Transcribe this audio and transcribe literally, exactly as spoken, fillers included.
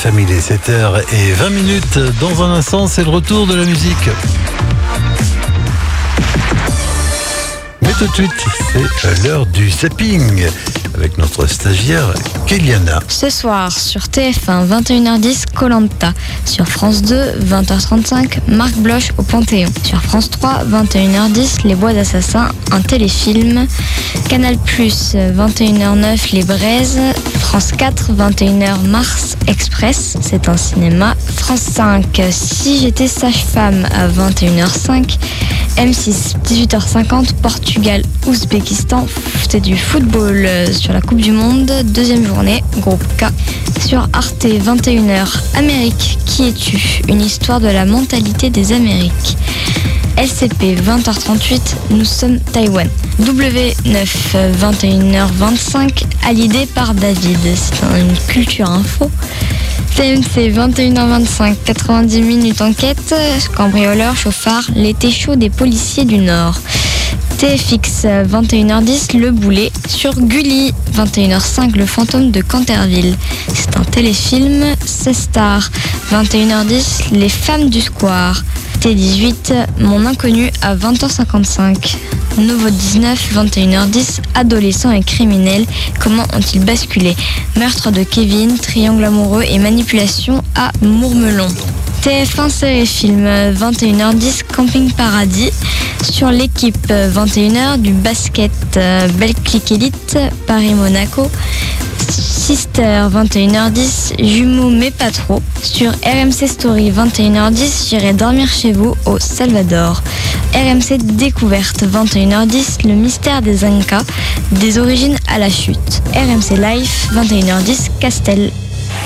famille, les sept heures vingt minutes. Dans un instant, c'est le retour de la musique. Mais tout de suite, c'est l'heure du zapping avec notre stagiaire Kéliana. Ce soir, sur T F un, vingt et une heures dix, Koh-Lanta. Sur France deux, vingt heures trente-cinq, Marc Bloch au Panthéon. Sur France trois, vingt et une heures dix, Les Bois d'Assassins, un téléfilm. Canal plus, vingt et une heures neuf, Les Braises. France quatre, vingt et une heures, Mars Express, c'est un cinéma. France cinq, Si j'étais sage-femme, à vingt et une heures cinq. M six, dix-huit heures cinquante, Portugal, Ouzbékistan, c'est du football sur la Coupe du Monde, deuxième journée, groupe K. Sur Arte, vingt et une heures, Amérique, qui es-tu? Une histoire de la mentalité des Amériques. L C P, vingt heures trente-huit, Nous sommes Taïwan. W neuf, vingt et une heures vingt-cinq, Hallyday par David, c'est une culture info. T M C, vingt et une heures vingt-cinq, quatre-vingt-dix minutes enquête, cambrioleur, chauffard, l'été chaud des policiers du Nord. T F X, vingt et une heures dix, Le Boulet. Sur Gulli, vingt et une heures cinq, Le fantôme de Canterville. C'est un téléfilm. C Star, vingt et une heures dix, Les femmes du square. T dix-huit, Mon inconnu à vingt heures cinquante-cinq. Nouveau dix-neuf, vingt et une heures dix, Adolescents et criminels, comment ont-ils basculé? Meurtre de Kevin, triangle amoureux et manipulation à Mourmelon. T F un série film, vingt et une heures dix, Camping Paradis. Sur l'équipe, vingt et une heures, du basket, Betclic Elite, Paris-Monaco. Sister, vingt et une heures dix, Jumeaux mais pas trop. Sur R M C Story, vingt et une heures dix, J'irai dormir chez vous au Salvador. R M C Découverte, vingt et une heures dix, Le mystère des Incas, des origines à la chute. R M C Life, vingt et une heures dix, Castel.